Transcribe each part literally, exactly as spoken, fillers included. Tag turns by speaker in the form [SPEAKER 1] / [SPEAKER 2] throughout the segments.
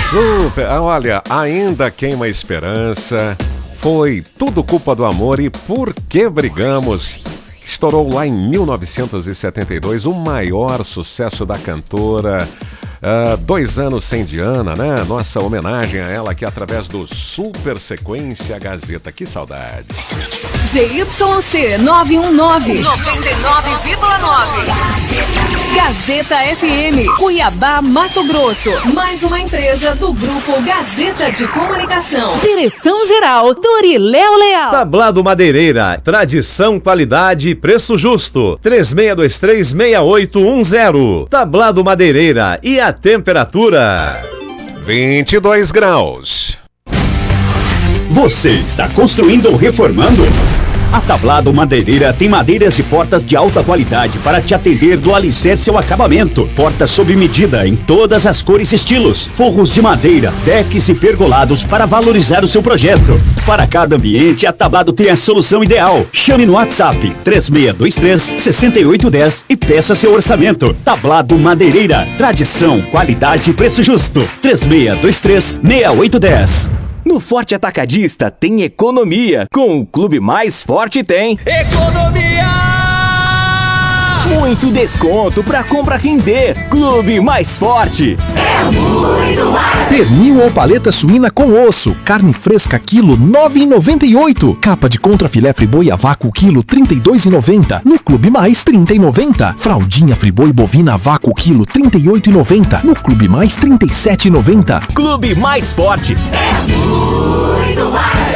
[SPEAKER 1] Super, olha, ainda queima a esperança. Foi tudo culpa do amor e Por que Brigamos? Estourou lá em mil novecentos e setenta e dois, o maior sucesso da cantora. Uh, dois anos sem Diana, né? Nossa homenagem a ela aqui através do Super Sequência Gazeta. Que saudade.
[SPEAKER 2] Z Y C nove um nove, noventa e nove vírgula nove. Gazeta F M, Cuiabá, Mato Grosso. Mais uma empresa do Grupo Gazeta de Comunicação. Direção-geral, Doriléo Leal.
[SPEAKER 3] Tablado Madeireira, tradição, qualidade e preço justo. três seis dois três, seis oito um zero. Tablado Madeireira e a temperatura?
[SPEAKER 1] vinte e dois graus.
[SPEAKER 4] Você está construindo ou reformando? A Tablado Madeireira tem madeiras e portas de alta qualidade para te atender do alicerce ao acabamento. Portas sob medida em todas as cores e estilos. Forros de madeira, decks e pergolados para valorizar o seu projeto. Para cada ambiente, a Tablado tem a solução ideal. Chame no WhatsApp três seis dois três, seis oito um zero e peça seu orçamento. Tablado Madeireira. Tradição, qualidade e preço justo. três seis dois três, seis oito um zero.
[SPEAKER 5] No Forte Atacadista tem economia. Com o Clube Mais Forte tem economia! Muito desconto pra compra render. Clube Mais Forte.
[SPEAKER 6] É muito mais.
[SPEAKER 7] Pernil ou paleta suína com osso. Carne fresca quilo nove reais e noventa e oito. Capa de contrafilé friboi a vácuo quilo trinta e dois reais e noventa. No Clube Mais trinta e noventa. Fraldinha friboi bovina a vácuo quilo trinta e oito reais e noventa. No Clube Mais trinta e sete reais e noventa.
[SPEAKER 5] Clube Mais Forte.
[SPEAKER 6] É muito mais.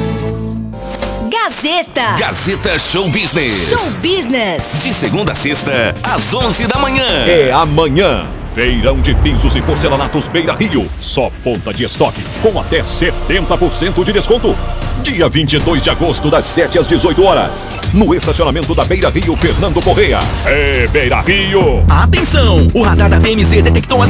[SPEAKER 2] Gazeta.
[SPEAKER 8] Gazeta Show Business.
[SPEAKER 2] Show Business.
[SPEAKER 8] De segunda a sexta, às onze da manhã.
[SPEAKER 9] É amanhã. Feirão de pisos e porcelanatos Beira Rio. Só ponta de estoque, com até setenta por cento de desconto. Dia vinte e dois de agosto, das sete às dezoito horas. No estacionamento da Beira Rio, Fernando Correia. É Beira Rio.
[SPEAKER 8] Atenção! O radar da P M Z detectou as